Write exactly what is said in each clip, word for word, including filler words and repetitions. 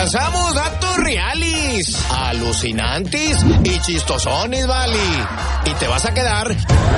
lanzamos datos reales, alucinantes y chistosones, vale. Y te vas a quedar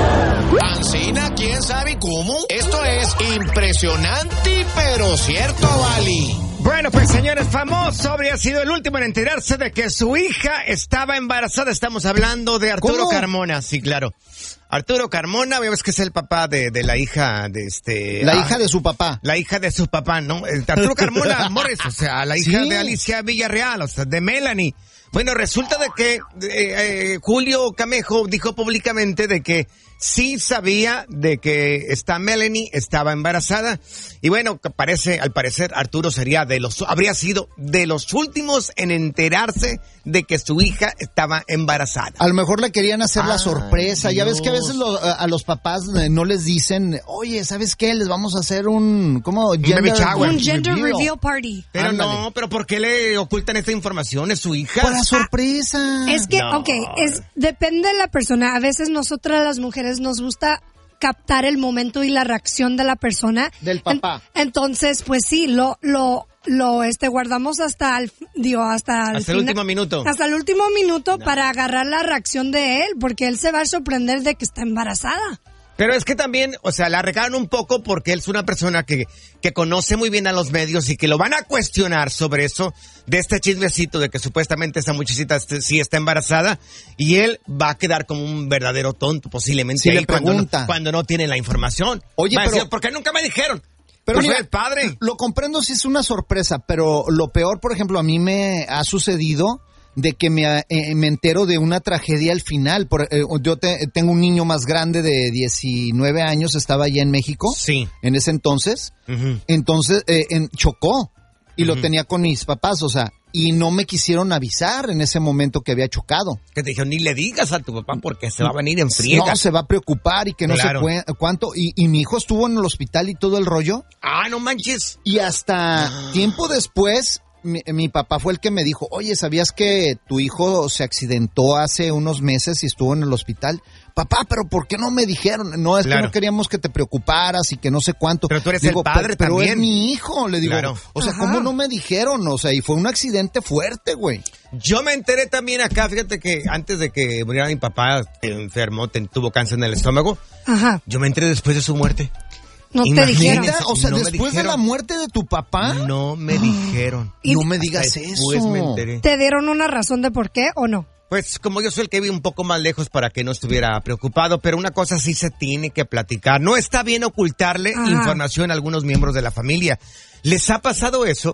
ancina, quién sabe cómo. Esto es impresionante, pero cierto, vale. Bueno, pues señores, famoso habría sido el último en enterarse de que su hija estaba embarazada. Estamos hablando de Arturo ¿Cómo? Carmona, sí, claro. Arturo Carmona, ves que es el papá de, de la hija de este... La ah, hija de su papá. La hija de su papá, ¿no? Arturo Carmona Morris, o sea, la hija ¿Sí? de Alicia Villarreal, o sea, de Melanie. Bueno, resulta de que eh, eh, Julio Camejo dijo públicamente de que sí sabía de que esta Melanie estaba embarazada. Y bueno, parece, al parecer Arturo sería de los, habría sido de los últimos en enterarse de que su hija estaba embarazada. A lo mejor le querían hacer la Ay, sorpresa. Ya ves que a veces lo, a los papás no les dicen, oye, ¿sabes qué? Les vamos a hacer un, ¿cómo? baby shower. Un gender reveal party. Pero Ándale. no, pero ¿por qué le ocultan esta información? ¿Es su hija? Para sorpresa. Es que, No. ok, es, depende de la persona. A veces nosotras las mujeres nos gusta captar el momento y la reacción de la persona. Del papá. En- entonces, pues sí, lo, lo, lo, este, guardamos hasta el, digo, hasta el, Hasta el fina- último minuto. Hasta el último minuto para agarrar la reacción de él, porque él se va a sorprender de que está embarazada. Pero es que también, o sea, la regaron un poco porque él es una persona que, que conoce muy bien a los medios y que lo van a cuestionar sobre eso, de este chismecito de que supuestamente esta muchachita este, sí está embarazada, y él va a quedar como un verdadero tonto posiblemente Si ahí le cuando, no, pregunta. cuando no tiene la información. Oye, Va a pero- decir, ¿por qué nunca me dijeron? Pero Pues mira, soy el padre. Lo comprendo si es una sorpresa, pero lo peor, por ejemplo, a mí me ha sucedido de que me, eh, me entero de una tragedia al final. Por, eh, yo te- tengo un niño más grande de diecinueve años, estaba allá en México. Sí. En ese entonces. Ujú. Entonces, eh, en, chocó. Y Ujú. lo tenía con mis papás, o sea, y no me quisieron avisar en ese momento que había chocado. Que te dijeron, ni le digas a tu papá porque se va a venir en friega. No, se va a preocupar y que no Claro. sé cu- cuánto. Y, y mi hijo estuvo en el hospital y todo el rollo. Ah, no manches. Y hasta Ah. tiempo después, mi, mi papá fue el que me dijo, oye, ¿sabías que tu hijo se accidentó hace unos meses y estuvo en el hospital? Papá, pero ¿por qué no me dijeron? No, es Claro. que no queríamos que te preocuparas y que no sé cuánto. Pero tú eres Digo, el padre "Pero- pero también". es mi hijo, le digo. Claro. O sea, Ajá. ¿cómo no me dijeron? O sea, y fue un accidente fuerte, güey. Yo me enteré también acá, fíjate que antes de que muriera mi papá, enfermó, ten- tuvo cáncer en el estómago, Ajá. yo me enteré después de su muerte. No te Imagínate. dijeron. ¿Neta? O sea, No me después de dijeron. la muerte de tu papá, No me dijeron. Y- no me digas Hasta eso. Después me enteré. ¿Te dieron una razón de por qué o no? Pues como yo soy el que vi un poco más lejos para que no estuviera preocupado, pero una cosa sí se tiene que platicar. No está bien ocultarle Ajá. información a algunos miembros de la familia. ¿Les ha pasado eso?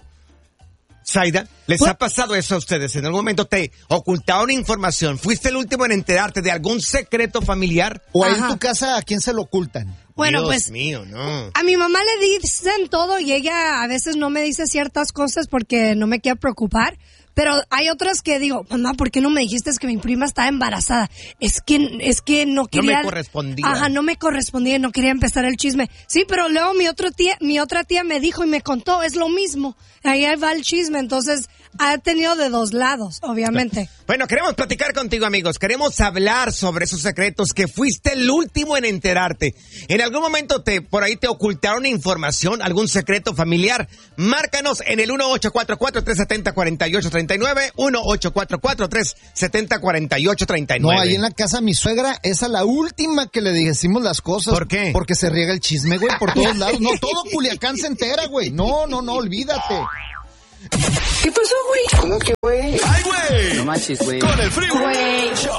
Zaida, ¿les Pues- ha pasado eso a ustedes? ¿En algún momento te ocultaron información? ¿Fuiste el último en enterarte de algún secreto familiar? o ahí en Ajá. tu casa, ¿a quién se lo ocultan? Bueno, Dios pues mío, no. a mi mamá le dicen todo y ella a veces no me dice ciertas cosas porque no me quiere preocupar. Pero hay otras que digo, mamá, ¿por qué no me dijiste que mi prima estaba embarazada? Es que, es que no quería. me correspondía. Ajá, no me correspondía, no quería empezar el chisme. Sí, pero luego mi otro tía, mi otra tía me dijo y me contó, es lo mismo. Ahí va el chisme, entonces ha tenido de dos lados, obviamente. Bueno, queremos platicar contigo, amigos. Queremos hablar sobre esos secretos que fuiste el último en enterarte. ¿En algún momento te por ahí te ocultaron información, algún secreto familiar? Márcanos en el uno ocho cuatro cuatro, tres siete cero, cuatro ocho tres nueve, uno ocho cuatro cuatro, tres siete cero, cuatro ocho tres No, nueve. ahí en la casa de mi suegra, esa es la última que le decimos las cosas. ¿Por qué? Porque se riega el chisme, güey, por todos lados. No, todo Culiacán se entera, güey. No, no, no, olvídate. ¿Qué pasó, güey? ¿Cómo que, güey? ¡Ay, güey! No manches, güey. Con el Freeway Güey. Show